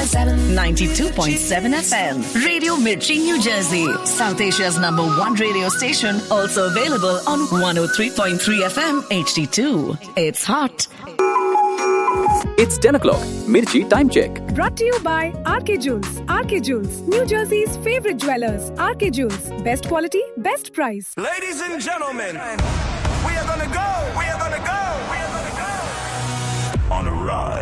92.7 FM. Radio Mirchi, New Jersey. South Asia's #1 radio station. Also available on 103.3 FM HD2. It's hot. It's 10 o'clock. Mirchi time check. Brought to you by RK Jewels. RK Jewels, New Jersey's favorite jewelers. RK Jewels, best quality, best price. Ladies and gentlemen, we are gonna go. On a ride.